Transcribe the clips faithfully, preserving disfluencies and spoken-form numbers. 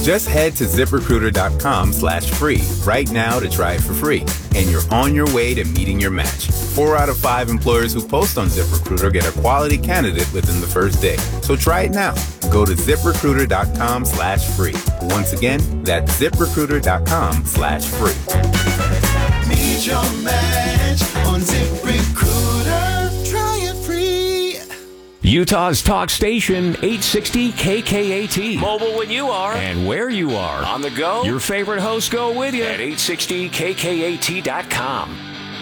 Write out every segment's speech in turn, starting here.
Just head to ZipRecruiter.com slash free right now to try it for free. And you're on your way to meeting your match. Four out of five employers who post on ZipRecruiter get a quality candidate within the first day. So try it now. Go to ZipRecruiter.com slash free. Once again, that's ZipRecruiter.com slash free. Meet your match on ZipRecruiter. Try it free. Utah's talk station, eight sixty K K A T. Mobile when you are. And where you are. On the go. Your favorite hosts go with you at eight sixty K K A T dot com.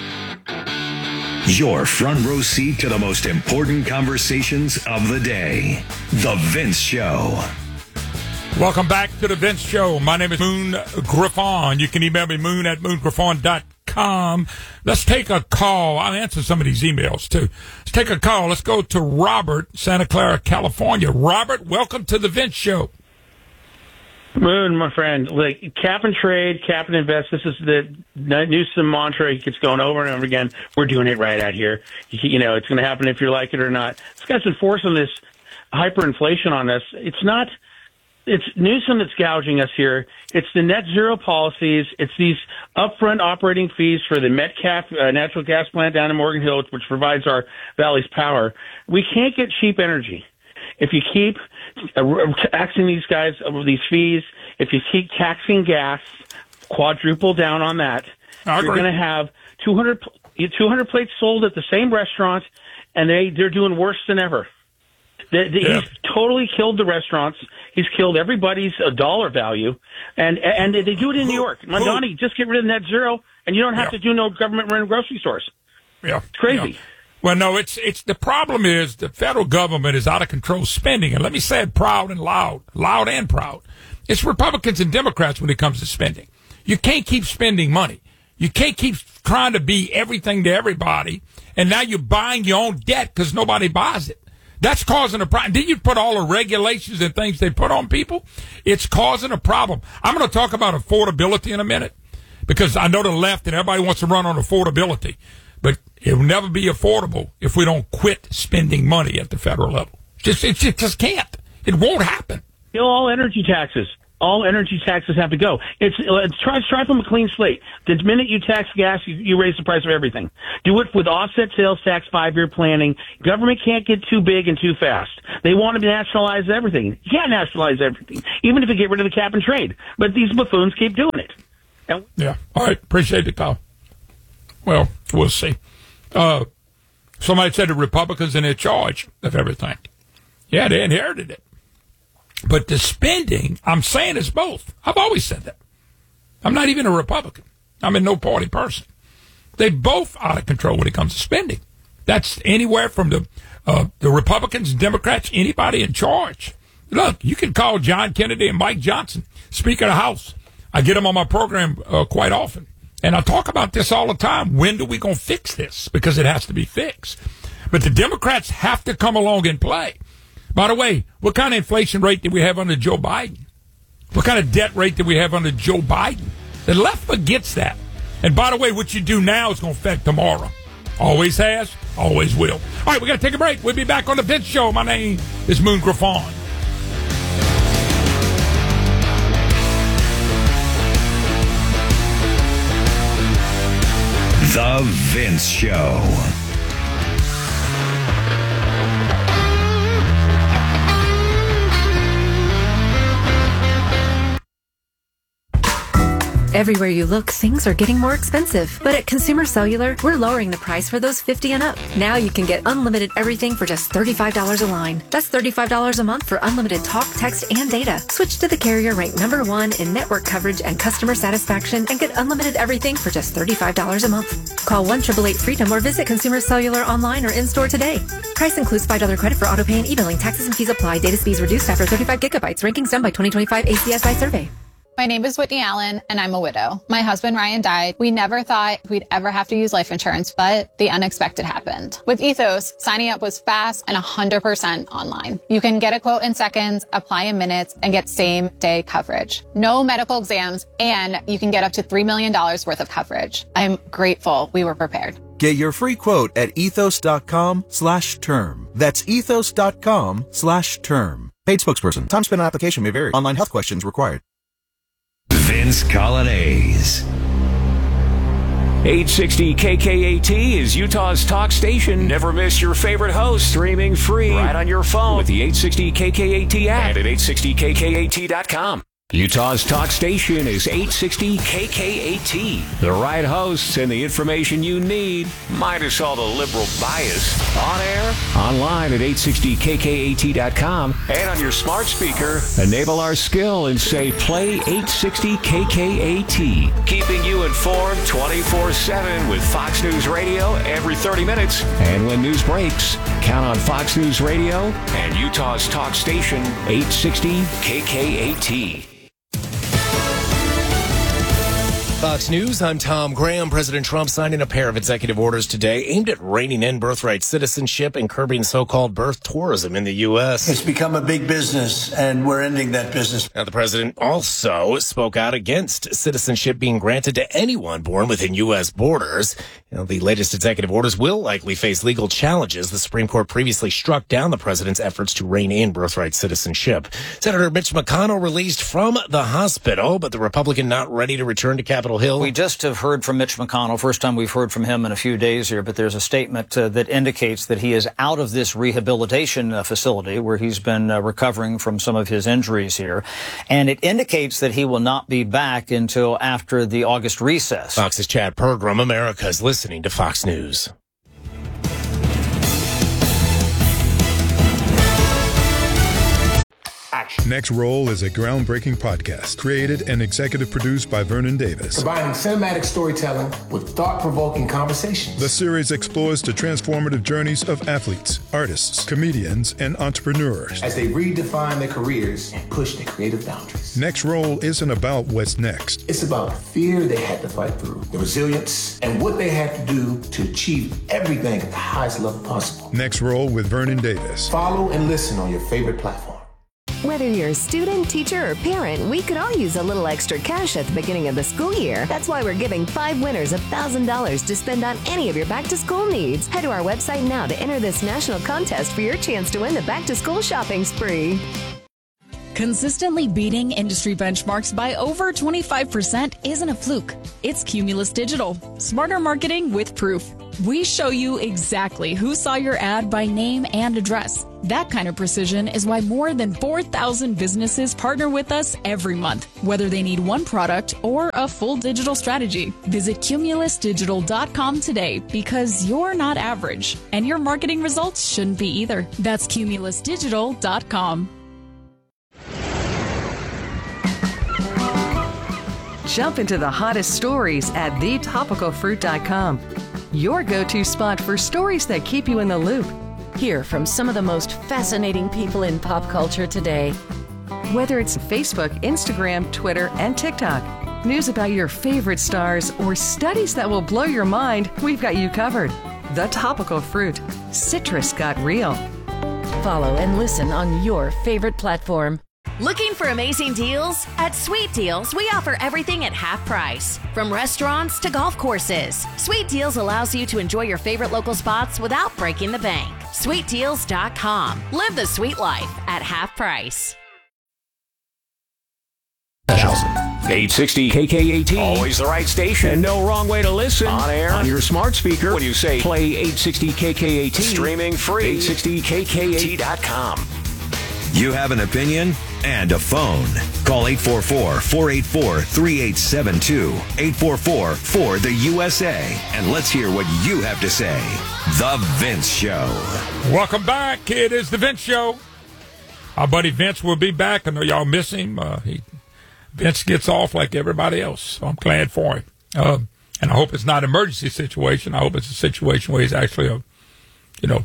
Your front row seat to the most important conversations of the day. The Vince Show. Welcome back to The Vince Show. My name is Moon Griffon. You can email me, moon at moon griffon dot com. Let's take a call. I'll answer some of these emails, too. Let's take a call. Let's go to Robert, Santa Clara, California. Robert, welcome to The Vince Show. Moon, my friend, like cap and trade, cap and invest. This is the Newsom mantra. He keeps going over and over again. We're doing it right out here. You know, it's going to happen if you like it or not. This guy's enforcing this hyperinflation on us. It's not. It's Newsom that's gouging us here. It's the net zero policies. It's these upfront operating fees for the Metcalf uh, natural gas plant down in Morgan Hill, which provides our valley's power. We can't get cheap energy if you keep uh, taxing these guys over these fees. If you keep taxing gas, quadruple down on that. You're going to have two hundred, two hundred plates sold at the same restaurant, and they they're doing worse than ever. The, the, yeah. He's totally killed the restaurants. He's killed everybody's uh, dollar value, and and they do it in New York. Mondani, just get rid of net zero, and you don't have yeah. to do no government-run grocery stores. Yeah, it's crazy. Yeah. Well, no, it's it's the problem is the federal government is out of control spending, and let me say it proud and loud, loud and proud. It's Republicans and Democrats when it comes to spending. You can't keep spending money. You can't keep trying to be everything to everybody, and now you're buying your own debt because nobody buys it. That's causing a problem. Did you put all the regulations and things they put on people? It's causing a problem. I'm going to talk about affordability in a minute because I know the left and everybody wants to run on affordability, but it will never be affordable if we don't quit spending money at the federal level. Just, it just, just can't. It won't happen. Kill all energy taxes. All energy taxes have to go. It's, it's try, try from a clean slate. The minute you tax gas, you, you raise the price of everything. Do it with offset sales tax, five-year planning. Government can't get too big and too fast. They want to nationalize everything. You can't nationalize everything, even if you get rid of the cap and trade. But these buffoons keep doing it. And- yeah. All right. Appreciate the call. Well, we'll see. Uh, somebody said the Republicans are in charge of everything. Yeah, they inherited it. But the spending, I'm saying it's both. I've always said that. I'm not even a Republican. I'm a no-party person. They both out of control when it comes to spending. That's anywhere from the uh, the Republicans, Democrats, anybody in charge. Look, you can call John Kennedy and Mike Johnson, Speaker of the House. I get them on my program uh, quite often. And I talk about this all the time. When do we going to fix this? Because it has to be fixed. But the Democrats have to come along and play. By the way, what kind of inflation rate did we have under Joe Biden? What kind of debt rate did we have under Joe Biden? The left forgets that. And by the way, what you do now is going to affect tomorrow. Always has, always will. All right, we got to take a break. We'll be back on The Vince Show. My name is Moon Griffon. The Vince Show. Everywhere you look, things are getting more expensive. But at Consumer Cellular, we're lowering the price for those fifty and up. Now you can get unlimited everything for just thirty-five dollars a line. That's thirty-five dollars a month for unlimited talk, text, and data. Switch to the carrier ranked number one in network coverage and customer satisfaction and get unlimited everything for just thirty-five dollars a month. Call one eight eight eight freedom or visit Consumer Cellular online or in-store today. Price includes five dollars credit for auto pay and e-billing. Taxes and fees apply. Data speeds reduced after thirty-five gigabytes. Rankings done by twenty twenty-five A C S I survey. My name is Whitney Allen, and I'm a widow. My husband, Ryan, died. We never thought we'd ever have to use life insurance, but the unexpected happened. With Ethos, signing up was fast and one hundred percent online. You can get a quote in seconds, apply in minutes, and get same-day coverage. No medical exams, and you can get up to three million dollars worth of coverage. I'm grateful we were prepared. Get your free quote at ethos.com slash term. That's ethos.com slash term. Paid spokesperson. Time spent on application may vary. Online health questions required. Vince Colonnese. eight sixty K K A T is Utah's talk station. Never miss your favorite host. Streaming free right on your phone with the eight sixty K K A T app and at eight sixty K K A T dot com. Utah's talk station is eight sixty K K A T. The right hosts and the information you need, minus all the liberal bias. On air, online at eight sixty K K A T dot com, and on your smart speaker, enable our skill and say play eight sixty K K A T. Keeping you informed twenty-four seven with Fox News Radio every thirty minutes. And when news breaks, count on Fox News Radio and Utah's talk station eight sixty K K A T. Fox News, I'm Tom Graham. President Trump signing a pair of executive orders today aimed at reining in birthright citizenship and curbing so-called birth tourism in the U S. It's become a big business, and we're ending that business. Now, the president also spoke out against citizenship being granted to anyone born within U S borders. You know, the latest executive orders will likely face legal challenges. The Supreme Court previously struck down the president's efforts to rein in birthright citizenship. Senator Mitch McConnell released from the hospital, but the Republican not ready to return to Capitol Hill. We just have heard from Mitch McConnell. First time we've heard from him in a few days here, but there's a statement uh, that indicates that he is out of this rehabilitation uh, facility where he's been uh, recovering from some of his injuries here. And it indicates that he will not be back until after the August recess. Fox's Chad Pergram, America's listening to Fox News. Next Roll is a groundbreaking podcast created and executive produced by Vernon Davis. Combining cinematic storytelling with thought-provoking conversations. The series explores the transformative journeys of athletes, artists, comedians, and entrepreneurs as they redefine their careers and push their creative boundaries. Next Roll isn't about what's next. It's about the fear they had to fight through, the resilience, and what they had to do to achieve everything at the highest level possible. Next Roll with Vernon Davis. Follow and listen on your favorite platform. Whether you're a student, teacher, or parent, we could all use a little extra cash at the beginning of the school year. That's why we're giving five winners one thousand dollars to spend on any of your back-to-school needs. Head to our website now to enter this national contest for your chance to win the back-to-school shopping spree. Consistently beating industry benchmarks by over twenty-five percent isn't a fluke. It's Cumulus Digital. Smarter marketing with proof. We show you exactly who saw your ad by name and address. That kind of precision is why more than four thousand businesses partner with us every month, whether they need one product or a full digital strategy. Visit Cumulus Digital dot com today because you're not average, and your marketing results shouldn't be either. That's Cumulus Digital dot com. Jump into the hottest stories at the topical fruit dot com. Your go-to spot for stories that keep you in the loop. Hear from some of the most fascinating people in pop culture today. Whether it's Facebook, Instagram, Twitter, and TikTok, news about your favorite stars, or studies that will blow your mind, we've got you covered. The Topical Fruit. Citrus got real. Follow and listen on your favorite platform. Looking for amazing deals? At Sweet Deals, we offer everything at half price. From restaurants to golf courses, Sweet Deals allows you to enjoy your favorite local spots without breaking the bank. Sweet Deals dot com. Live the sweet life at half price. eight sixty K K A T. Always the right station. And no wrong way to listen. On air. On your smart speaker. When you say play eight sixty K K A T. Streaming free. eight sixty K K A T dot com. You have an opinion and a phone. Call eight four four, four eight four, three eight seven two. eight four four, four the U S A. And let's hear what you have to say. The Vince Show. Welcome back. It is The Vince Show. Our buddy Vince will be back. I know y'all miss him. Uh, he, Vince gets off like everybody else, so I'm glad for him. Uh, and I hope it's not an emergency situation. I hope it's a situation where he's actually, a, you know,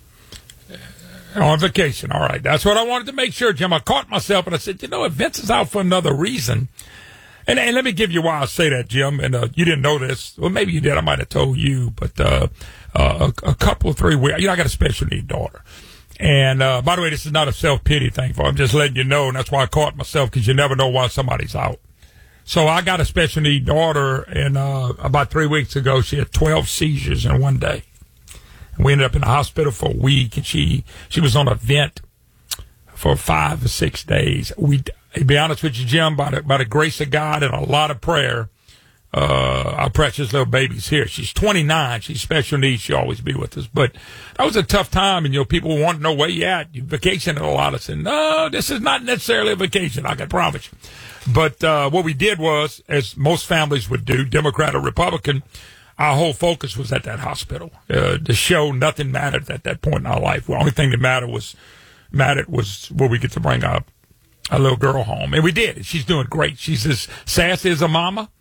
on vacation. All right. That's what I wanted to make sure, Jim. I caught myself and I said, you know, if Vince is out for another reason, and, and let me give you why I say that, Jim. And uh, you didn't know this. Well, maybe you did. I might have told you. But uh, uh, a, a couple, three weeks, you know, I got a special need daughter. And uh, by the way, this is not a self-pity thing. For I'm just letting you know, and that's why I caught myself, because you never know why somebody's out. So I got a special need daughter, and uh, about three weeks ago, she had twelve seizures in one day. We ended up in the hospital for a week, and she she was on a vent for five or six days. We to be honest with you, Jim, by the, by the grace of God and a lot of prayer, uh, our precious little baby's here. She's twenty-nine. She's special needs. She'll always be with us. But that was a tough time, and, you know, people want to know where you at. You vacationing a lot. I said, no, this is not necessarily a vacation, I can promise you. But uh, what we did was, as most families would do, Democrat or Republican, our whole focus was at that hospital. Uh, the show, nothing mattered at that point in our life. The only thing that mattered was mattered was where we get to bring our, our little girl home. And we did. She's doing great. She's as sassy as a mama.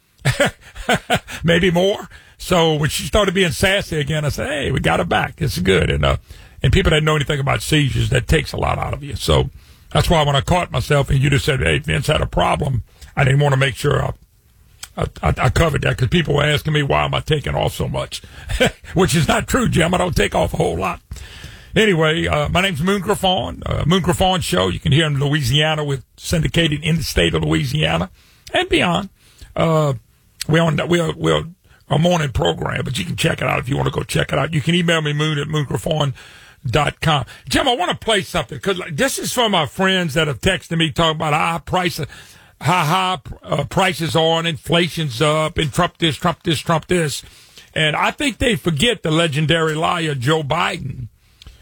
Maybe more. So when she started being sassy again, I said, hey, we got her back. It's good. And uh, and people that know anything about seizures, that takes a lot out of you. So that's why when I caught myself and you just said, hey, Vince had a problem, I didn't want to make sure I, I, I, I covered that, because people were asking me, why am I taking off so much? Which is not true, Jim. I don't take off a whole lot. Anyway, uh, my name's Moon Griffon, uh, Moon Griffon Show. You can hear in Louisiana, with syndicated in the state of Louisiana and beyond. Uh, We're on we're, we're a morning program, but you can check it out if you want to go check it out. You can email me, moon at moon griffon dot com. Jim, I want to play something, because this is from my friends that have texted me talking about how price, how high uh, prices are and inflation's up and Trump this, Trump this, Trump this. And I think they forget the legendary liar Joe Biden,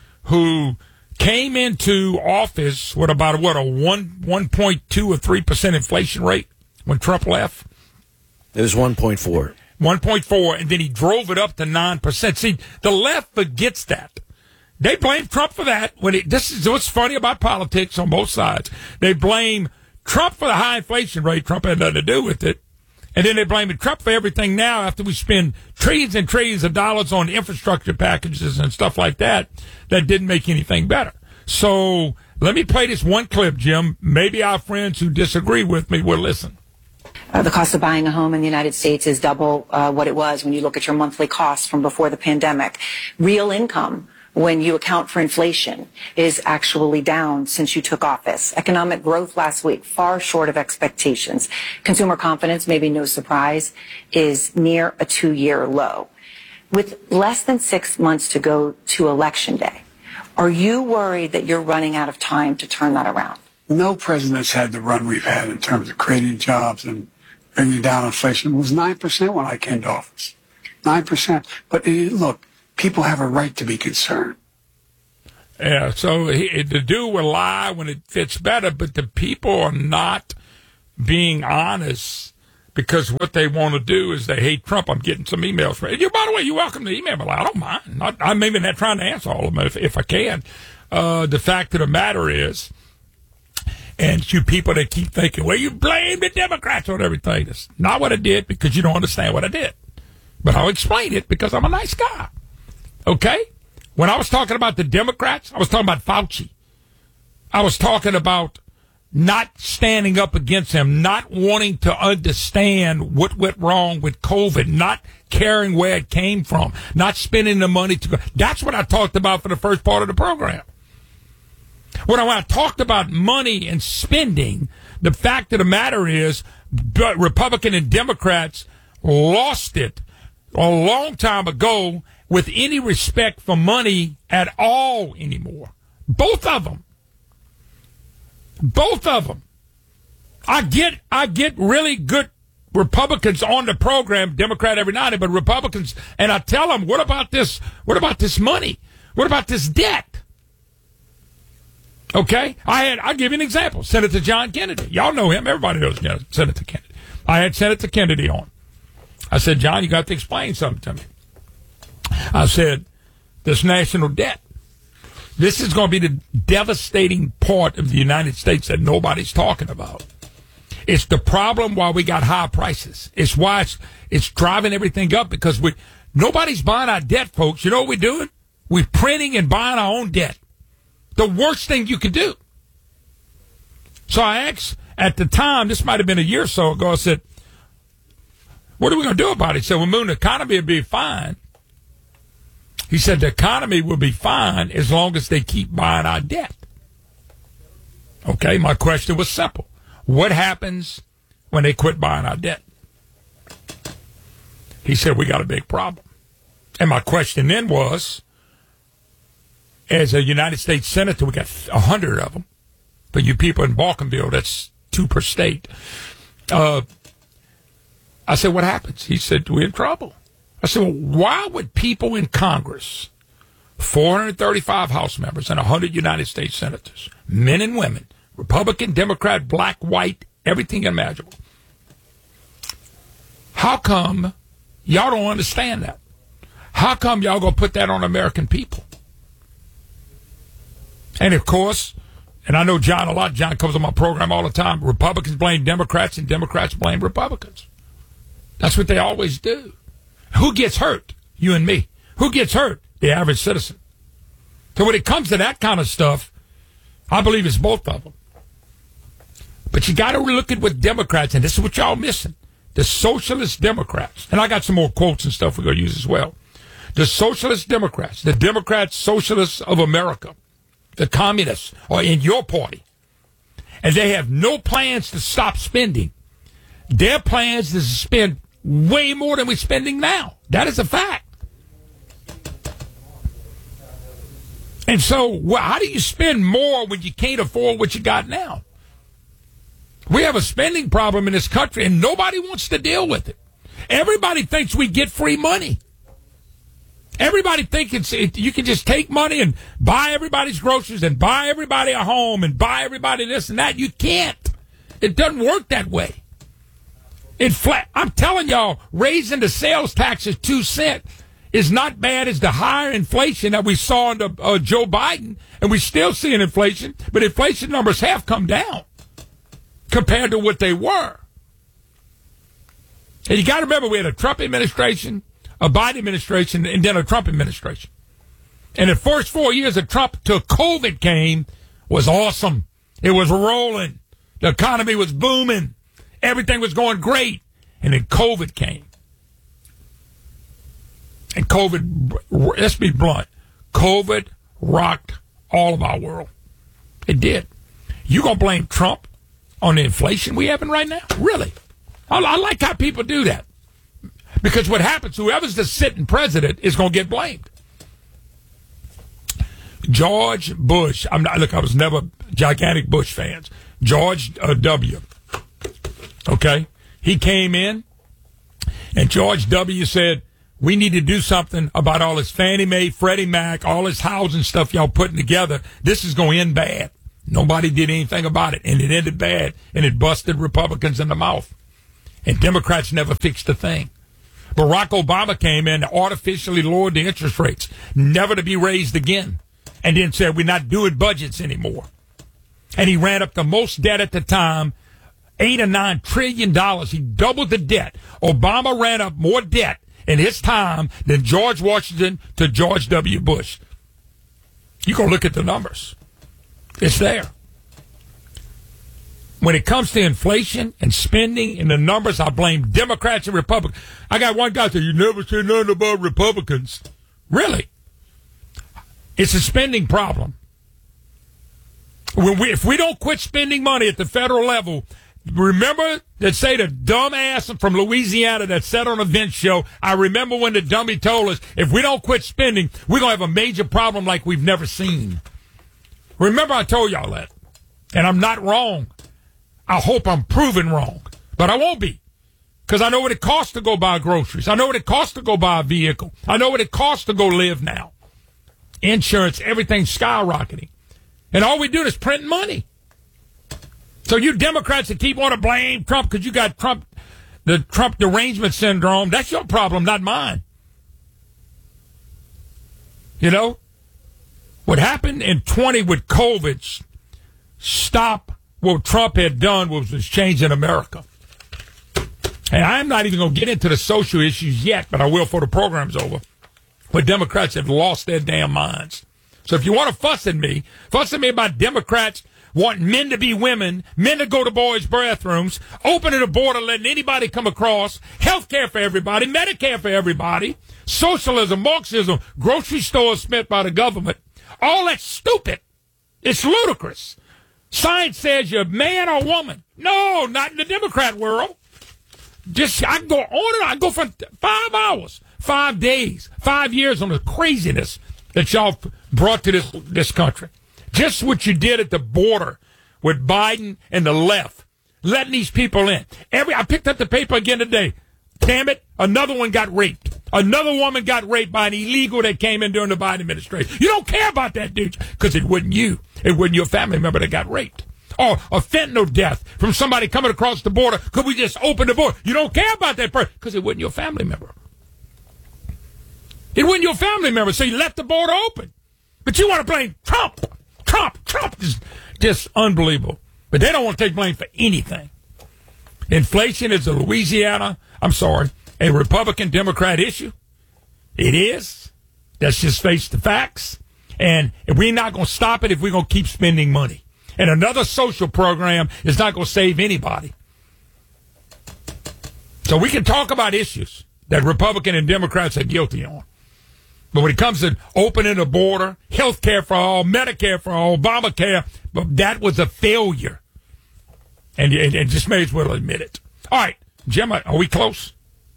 who came into office with about, what, a one, one point two or three percent inflation rate when Trump left. It was one point four. one point four, and then he drove it up to nine percent. See, the left forgets that. They blame Trump for that. When it, this is what's funny about politics on both sides. They blame Trump for the high inflation rate. Trump had nothing to do with it. And then they blame Trump for everything now after we spend trillions and trillions of dollars on infrastructure packages and stuff like that that didn't make anything better. So let me play this one clip, Jim. Maybe our friends who disagree with me will listen. Uh, the cost of buying a home in the United States is double uh, what it was when you look at your monthly costs from before the pandemic. Real income, when you account for inflation, is actually down since you took office. Economic growth last week, far short of expectations. Consumer confidence, maybe no surprise, is near a two-year low. With less than six months to go to Election Day, are you worried that you're running out of time to turn that around? No president's had the run we've had in terms of creating jobs and bringing down inflation. It was nine percent when I came to office. nine percent. But it, look, people have a right to be concerned. Yeah, so he, the dude will lie when it fits better, but the people are not being honest, because what they want to do is they hate Trump. I'm getting some emails from you. By the way, you're welcome to email me. I don't mind. I, I'm maybe not trying to answer all of them if, if I can. Uh, the fact of the matter is, and you people that keep thinking, well, you blame the Democrats on everything. That's not what I did, because you don't understand what I did. But I'll explain it, because I'm a nice guy. Okay? When I was talking about the Democrats, I was talking about Fauci. I was talking about not standing up against him, not wanting to understand what went wrong with COVID, not caring where it came from, not spending the money to go. That's what I talked about for the first part of the program. When I, when I talked about money and spending, the fact of the matter is, Republican and Democrats lost it a long time ago with any respect for money at all anymore. Both of them. Both of them. I get, I get really good Republicans on the program, Democrat every night, but Republicans, and I tell them, what about this? What about this money? What about this debt? Okay, I had. I'll give you an example. Senator John Kennedy. Y'all know him. Everybody knows Senator Kennedy. I had Senator Kennedy on. I said, John, you got to explain something to me. I said, this national debt. This is going to be the devastating part of the United States that nobody's talking about. It's the problem why we got high prices. It's why it's, it's driving everything up, because we nobody's buying our debt, folks. You know what we're doing? We're printing and buying our own debt. The worst thing you could do. So I asked, at the time, this might have been a year or so ago, I said, what are we going to do about it? He said, well, Moon, the economy will be fine. He said, the economy will be fine as long as they keep buying our debt. Okay, my question was simple. What happens when they quit buying our debt? He said, we got a big problem. And my question then was, as a United States Senator, we got a hundred of them. For you people in Balkanville, that's two per state. Uh, I said, what happens? He said, we're in trouble. I said, well, why would people in Congress, four hundred thirty-five House members and one hundred United States senators, men and women, Republican, Democrat, black, white, everything imaginable, how come y'all don't understand that? How come y'all gonna put that on American people? And of course, and I know John a lot, John comes on my program all the time, Republicans blame Democrats and Democrats blame Republicans. That's what they always do. Who gets hurt? You and me. Who gets hurt? The average citizen. So when it comes to that kind of stuff, I believe it's both of them. But you got to look at what Democrats, and this is what y'all missing, the socialist Democrats, and I got some more quotes and stuff we're going to use as well. The socialist Democrats, the Democrats, socialists of America, the communists are in your party, and they have no plans to stop spending. Their plans is to spend way more than we're spending now. That is a fact. And so, well, how do you spend more when you can't afford what you got now? We have a spending problem in this country, and nobody wants to deal with it. Everybody thinks we get free money. Everybody thinks it's, it, you can just take money and buy everybody's groceries and buy everybody a home and buy everybody this and that. You can't. It doesn't work that way. It flat. I'm telling y'all, raising the sales taxes two cents is not bad as the higher inflation that we saw under uh, Joe Biden, and we still seeing inflation, but inflation numbers have come down compared to what they were. And you got to remember, we had a Trump administration, a Biden administration, and then a Trump administration. And the first four years of Trump till COVID came was awesome. It was rolling. The economy was booming. Everything was going great. And then COVID came. And COVID, let's be blunt, COVID rocked all of our world. It did. You going to blame Trump on the inflation we having right now? Really? I, I like how people do that. Because what happens, whoever's the sitting president is going to get blamed. George Bush, I'm not, look, I was never gigantic Bush fans. George uh, W. Okay? He came in, and George W. said, we need to do something about all this Fannie Mae, Freddie Mac, all this housing stuff y'all putting together. This is going to end bad. Nobody did anything about it, and it ended bad, and it busted Republicans in the mouth. And Democrats never fixed a thing. Barack Obama came in and artificially lowered the interest rates, never to be raised again, and then said we're not doing budgets anymore. And he ran up the most debt at the time, eight or nine trillion dollars. He doubled the debt. Obama ran up more debt in his time than George Washington to George W. Bush. You go look at the numbers. It's there. When it comes to inflation and spending and the numbers, I blame Democrats and Republicans. I got one guy say, you never say nothing about Republicans. Really? It's a spending problem. When we, if we don't quit spending money at the federal level, remember that say the dumb ass from Louisiana that said on a Vince show, I remember when the dummy told us, if we don't quit spending, we're going to have a major problem like we've never seen. Remember I told y'all that. And I'm not wrong. I hope I'm proven wrong. But I won't be. Because I know what it costs to go buy groceries. I know what it costs to go buy a vehicle. I know what it costs to go live now. Insurance, everything's skyrocketing. And all we do is print money. So you Democrats that keep wanting to blame Trump because you got Trump, the Trump derangement syndrome, that's your problem, not mine. You know? What happened in twenty with COVID stopped what Trump had done was, was changing America. And I'm not even going to get into the social issues yet, but I will before the program's over. But Democrats have lost their damn minds. So if you want to fuss at me, fuss at me about Democrats wanting men to be women, men to go to boys' bathrooms, opening the border, letting anybody come across, health care for everybody, Medicare for everybody, socialism, Marxism, grocery stores spent by the government. All that's stupid. It's ludicrous. Science says you're a man or woman. No, not in the Democrat world. Just I can go on and on. I go for five hours, five days, five years on the craziness that y'all brought to this this country. Just what you did at the border with Biden and the left. letting these people in. Every I picked up the paper again today. Damn it, another one got raped. Another woman got raped by an illegal that came in during the Biden administration. You don't care about that, dude, because it wasn't you. It wasn't your family member that got raped. Or a fentanyl death from somebody coming across the border. Could we just open the border? You don't care about that person because it wasn't your family member. It wasn't your family member, so you left the border open. But you want to blame Trump. Trump, Trump is just unbelievable. But they don't want to take blame for anything. Inflation is a Louisiana, I'm sorry, a Republican-Democrat issue. It is. Let's just face the facts. And we're not going to stop it if we're going to keep spending money. And another social program is not going to save anybody. So we can talk about issues that Republican and Democrats are guilty on. But when it comes to opening the border, health care for all, Medicare for all, Obamacare, that was a failure. And you just may as well admit it. All right, Jim, are we close?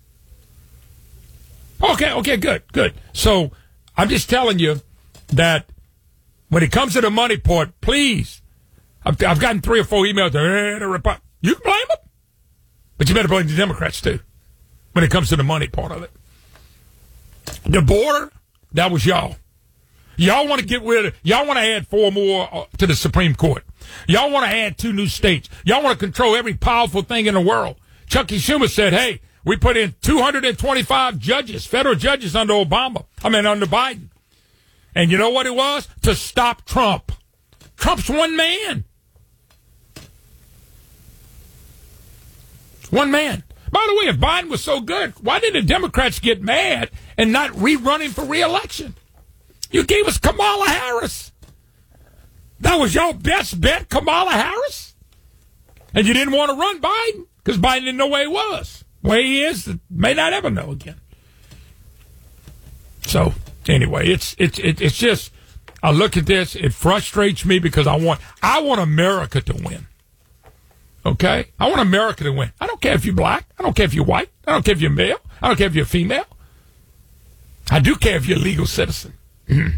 Okay, okay, good, good. So I'm just telling you that when it comes to the money part, please, I've, I've gotten three or four emails. Eh, the Repu- you can blame them, but you better blame the Democrats too when it comes to the money part of it. The border, that was y'all. Y'all want to get rid of, y'all want to add four more to the Supreme Court. Y'all want to add two new states. Y'all want to control every powerful thing in the world. Chuck E. Schumer said, hey, we put in two hundred twenty-five judges, federal judges under Obama. I mean, under Biden. And you know what it was? To stop Trump. Trump's one man. One man. By the way, if Biden was so good, why did the Democrats get mad and not rerun him for re-election? You gave us Kamala Harris. That was your best bet, Kamala Harris? And you didn't want to run Biden because Biden didn't know where he was. Where he is, may not ever know again. So, anyway, it's it's it's just, I look at this, it frustrates me because I want I want America to win. Okay? I want America to win. I don't care if you're black. I don't care if you're white. I don't care if you're male. I don't care if you're female. I do care if you're a legal citizen. Mm-hmm.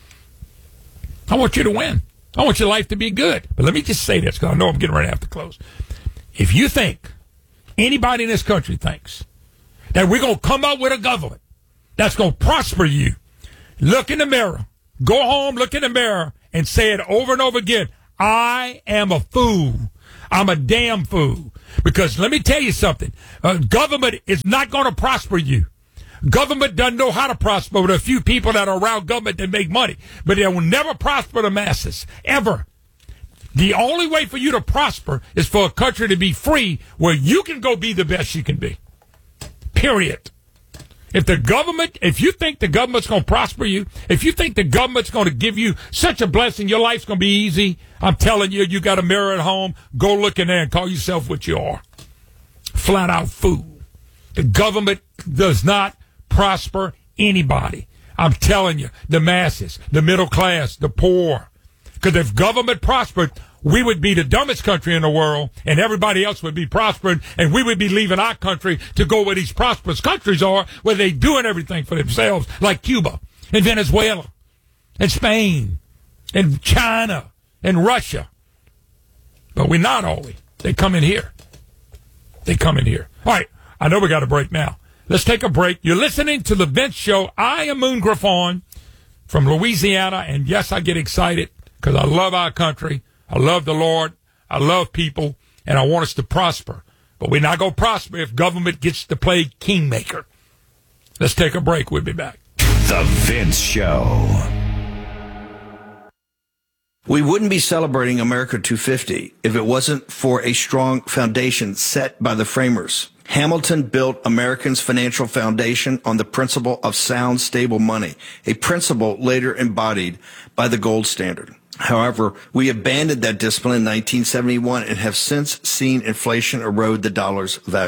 I want you to win. I want your life to be good. But let me just say this, because I know I'm getting ready to have to close. If you think, anybody in this country thinks, that we're going to come up with a government that's going to prosper you, look in the mirror, go home, look in the mirror, and say it over and over again, I am a fool. I'm a damn fool. Because let me tell you something. Uh, government is not going to prosper you. Government doesn't know how to prosper with a few people that are around government that make money. But it will never prosper the masses. Ever. The only way for you to prosper is for a country to be free where you can go be the best you can be. Period. If the government, if you think the government's going to prosper you, if you think the government's going to give you such a blessing, your life's going to be easy, I'm telling you, you got a mirror at home, go look in there and call yourself what you are. Flat out fool. The government does not prosper anybody. I'm telling you, the masses, the middle class, the poor. Because if government prospered, we would be the dumbest country in the world, and everybody else would be prospering, and we would be leaving our country to go where these prosperous countries are, where they're doing everything for themselves, like Cuba, and Venezuela, and Spain, and China, and Russia. But we're not, are we? They come in here. They come in here. All right, I know we got a break now. Let's take a break. You're listening to The Vince Show. I am Moon Griffon from Louisiana, and yes, I get excited because I love our country. I love the Lord. I love people, and I want us to prosper. But we're not going to prosper if government gets to play kingmaker. Let's take a break. We'll be back. The Vince Show. We wouldn't be celebrating America two fifty if it wasn't for a strong foundation set by the framers. Hamilton built Americans' financial foundation on the principle of sound, stable money, a principle later embodied by the gold standard. However, we abandoned that discipline in nineteen seventy-one and have since seen inflation erode the dollar's value.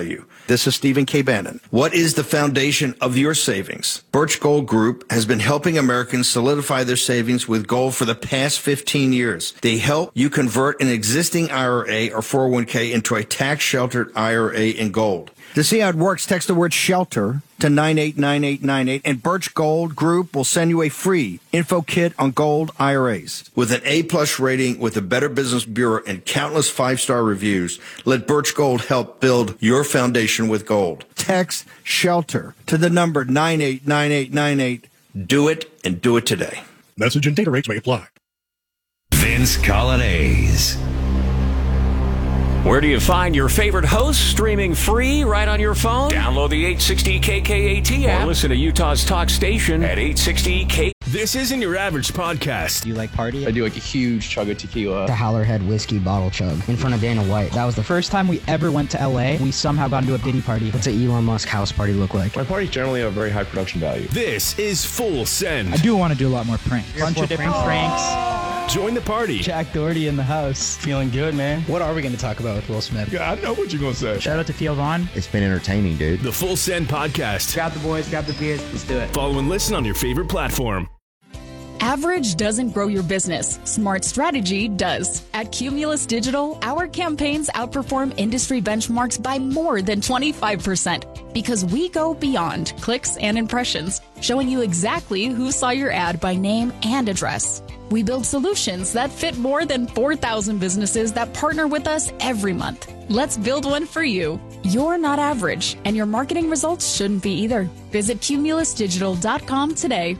This is Stephen K. Bannon. What is the foundation of your savings? Birch Gold Group has been helping Americans solidify their savings with gold for the past fifteen years. They help you convert an existing I R A or four oh one k into a tax-sheltered I R A in gold. To see how it works, text the word SHELTER to nine eight nine eight nine eight, and Birch Gold Group will send you a free info kit on gold I R As. With an A-plus rating with the Better Business Bureau and countless five-star reviews, let Birch Gold help build your foundation with gold. Text SHELTER to the number nine eight nine eight nine eight. Do it, and do it today. Message and data rates may apply. Vince Coglianese. Where do you find your favorite hosts? Streaming free right on your phone? Download the eight sixty K K A T app or listen to Utah's talk station at eight sixty K. This isn't your average podcast. Do you like party? I do like a huge chug of tequila. The Howlerhead whiskey bottle chug in front of Dana White. That was the first time we ever went to L A. We somehow got into a Diddy party. What's an Elon Musk house party look like? My parties generally have very high production value. This is Full Send. I do want to do a lot more pranks. A bunch of different pranks. Join the party. Jack Doherty in the house. Feeling good, man. What are we going to talk about with Will Smith? Yeah, I know what you're going to say. Shout out to Theo Vaughn. It's been entertaining, dude. The Full Send podcast. Grab the boys, grab the beers. Let's do it. Follow and listen on your favorite platform. Average doesn't grow your business. Smart strategy does. At Cumulus Digital, our campaigns outperform industry benchmarks by more than twenty-five percent because we go beyond clicks and impressions, showing you exactly who saw your ad by name and address. We build solutions that fit more than four thousand businesses that partner with us every month. Let's build one for you. You're not average, and your marketing results shouldn't be either. Visit cumulus digital dot com today.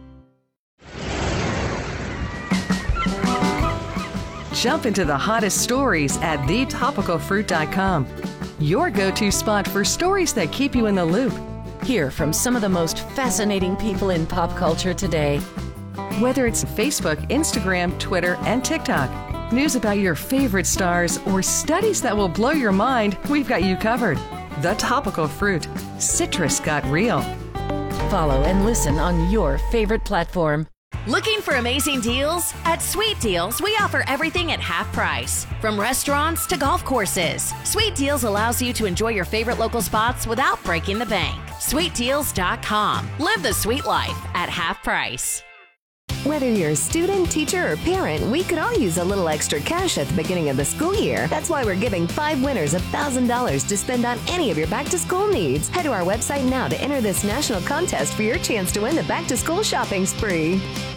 Jump into the hottest stories at the topical fruit dot com. Your go-to spot for stories that keep you in the loop. Hear from some of the most fascinating people in pop culture today. Whether it's Facebook, Instagram, Twitter, and TikTok, news about your favorite stars, or studies that will blow your mind, we've got you covered. The Topical Fruit. Citrus got real. Follow and listen on your favorite platform. Looking for amazing deals? At Sweet Deals, we offer everything at half price. From restaurants to golf courses, Sweet Deals allows you to enjoy your favorite local spots without breaking the bank. sweet deals dot com. Live the sweet life at half price. Whether you're a student, teacher, or parent, we could all use a little extra cash at the beginning of the school year. That's why we're giving five winners one thousand dollars to spend on any of your back-to-school needs. Head to our website now to enter this national contest for your chance to win the back-to-school shopping spree.